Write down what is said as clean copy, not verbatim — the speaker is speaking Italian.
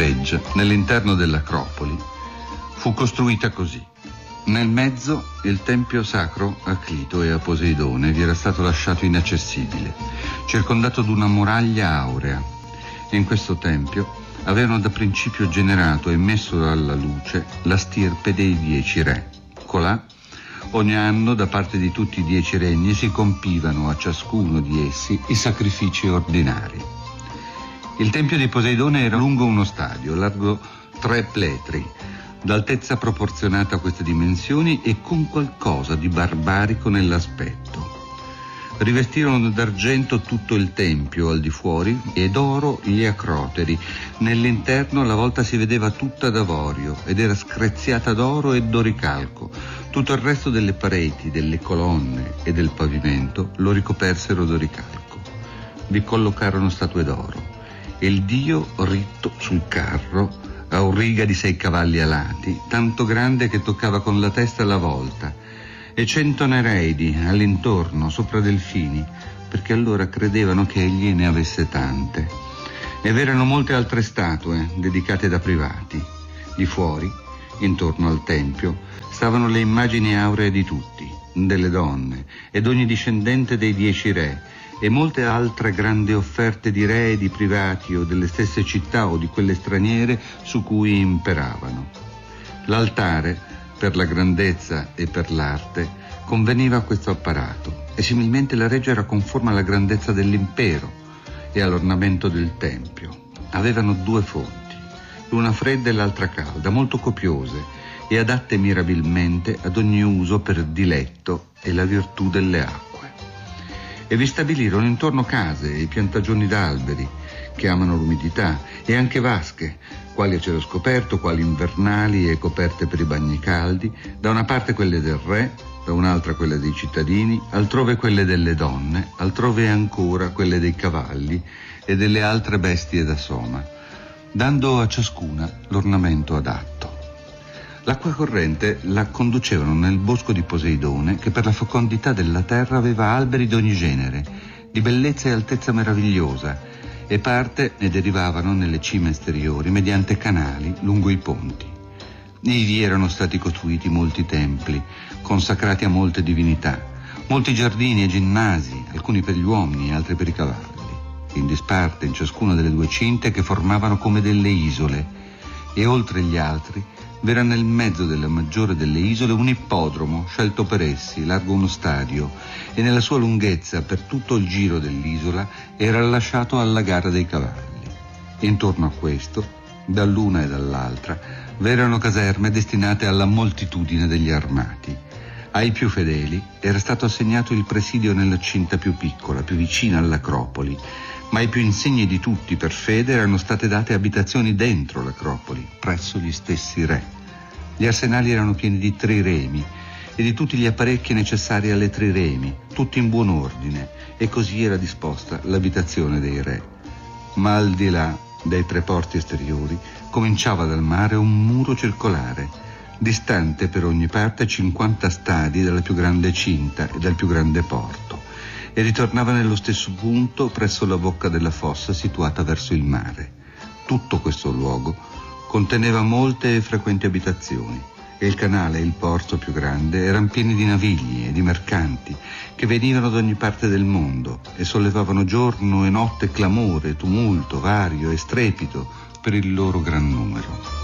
reggia, nell'interno dell'Acropoli, fu costruita così. Nel mezzo il tempio sacro a Clito e a Poseidone vi era stato lasciato inaccessibile, circondato da una muraglia aurea. E in questo tempio avevano da principio generato e messo alla luce la stirpe dei 10 re. Colà, ogni anno da parte di tutti i 10 regni si compivano a ciascuno di essi i sacrifici ordinari. Il tempio di Poseidone era lungo uno stadio, largo 3 pletri, d'altezza proporzionata a queste dimensioni e con qualcosa di barbarico nell'aspetto. Rivestirono d'argento tutto il tempio al di fuori e d'oro gli acroteri. Nell'interno la volta si vedeva tutta d'avorio ed era screziata d'oro e d'oricalco. Tutto il resto delle pareti, delle colonne e del pavimento lo ricopersero d'oricalco. Vi collocarono statue d'oro e il dio ritto sul carro a un riga di 6 cavalli alati, tanto grande che toccava con la testa la volta, e 100 nereidi all'intorno, sopra delfini, perché allora credevano che egli ne avesse tante. E v'erano molte altre statue dedicate da privati. Di fuori, intorno al tempio, stavano le immagini auree di tutti, delle donne ed ogni discendente dei 10 re, e molte altre grandi offerte di re e di privati o delle stesse città o di quelle straniere su cui imperavano. L'altare, per la grandezza e per l'arte, conveniva a questo apparato, e similmente la reggia era conforme alla grandezza dell'impero e all'ornamento del tempio. Avevano 2 fonti, l'una fredda e l'altra calda, molto copiose e adatte mirabilmente ad ogni uso per diletto e la virtù delle acque. E vi stabilirono intorno case e piantagioni d'alberi che amano l'umidità, e anche vasche, quali a cielo scoperto, quali invernali e coperte per i bagni caldi, da una parte quelle del re, da un'altra quelle dei cittadini, altrove quelle delle donne, altrove ancora quelle dei cavalli e delle altre bestie da soma, dando a ciascuna l'ornamento adatto. L'acqua corrente la conducevano nel bosco di Poseidone, che per la fecondità della terra aveva alberi di ogni genere, di bellezza e altezza meravigliosa, e parte ne derivavano nelle cime esteriori mediante canali lungo i ponti. Ivi erano stati costruiti molti templi, consacrati a molte divinità, molti giardini e ginnasi, alcuni per gli uomini e altri per i cavalli, in disparte in ciascuna delle 2 cinte che formavano come delle isole, e oltre gli altri v'era nel mezzo della maggiore delle isole un ippodromo scelto per essi, largo uno stadio, e nella sua lunghezza per tutto il giro dell'isola era lasciato alla gara dei cavalli. Intorno a questo, dall'una e dall'altra, v'erano caserme destinate alla moltitudine degli armati. Ai più fedeli era stato assegnato il presidio nella cinta più piccola, più vicina all'Acropoli, ma ai più insigni di tutti per fede erano state date abitazioni dentro l'Acropoli, presso gli stessi re. Gli arsenali erano pieni di triremi e di tutti gli apparecchi necessari alle triremi, tutti in buon ordine, e così era disposta l'abitazione dei re. Ma al di là dei 3 porti esteriori cominciava dal mare un muro circolare, distante per ogni parte 50 stadi dalla più grande cinta e dal più grande porto, e ritornava nello stesso punto presso la bocca della fossa situata verso il mare. Tutto questo luogo conteneva molte e frequenti abitazioni, e il canale e il porto più grande erano pieni di navigli e di mercanti che venivano da ogni parte del mondo e sollevavano giorno e notte clamore, tumulto vario e strepito per il loro gran numero.